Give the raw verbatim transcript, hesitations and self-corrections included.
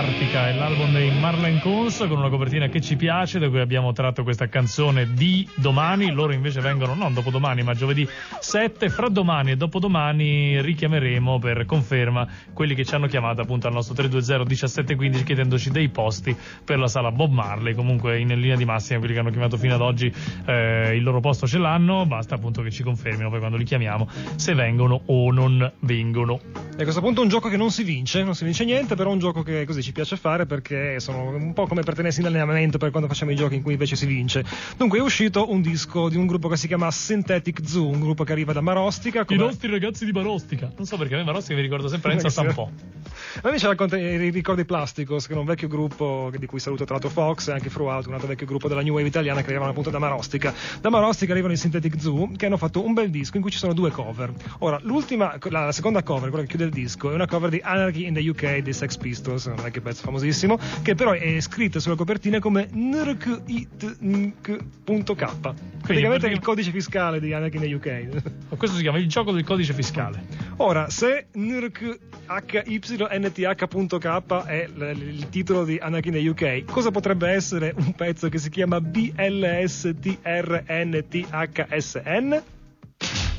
Antartica è l'album dei Marlene Coons, con una copertina che ci piace, da cui abbiamo tratto questa canzone di domani. Loro invece vengono non dopodomani ma giovedì sette. Fra domani e dopodomani richiameremo per conferma quelli che ci hanno chiamato appunto al nostro tre due zero uno sette uno cinque chiedendoci dei posti per la sala Bob Marley. Comunque in linea di massima quelli che hanno chiamato fino ad oggi eh, il loro posto ce l'hanno, basta appunto che ci confermino poi quando li chiamiamo se vengono o non vengono. E a questo punto è un gioco che non si vince, non si vince niente, però è un gioco che così ci piace fare perché sono un po' come per tenersi in allenamento per quando facciamo i giochi in cui invece si vince. Dunque è uscito un disco di un gruppo che si chiama Synthetic Zoo, un gruppo che arriva da Marostica. Come... I nostri ragazzi di Marostica. Non so perché a me Marostica mi ricorda sempre Enza Stampò. A me ci racconta i ricordi Plasticos, che è un vecchio gruppo di cui saluto tra l'altro Fox e anche Fruaut, un altro vecchio gruppo della New Wave italiana che arrivavano appunto da Marostica. Da Marostica arrivano i Synthetic Zoo, che hanno fatto un bel disco in cui ci sono due cover. Ora, l'ultima, la, la seconda cover, quella che chiude il disco, è una cover di Anarchy in the U K dei Sex Pistols, un vecchio pezzo famosissimo, che però è scritta sulla copertina come N R K I T N K punto K. Praticamente è il codice fiscale di Anarchy in the U K. Questo si chiama il gioco del codice fiscale. Ora, se N R K H Y N T H punto K è l- il titolo di Anarchy in the U K, cosa potrebbe essere un pezzo che si chiama B L S T R N T H S N?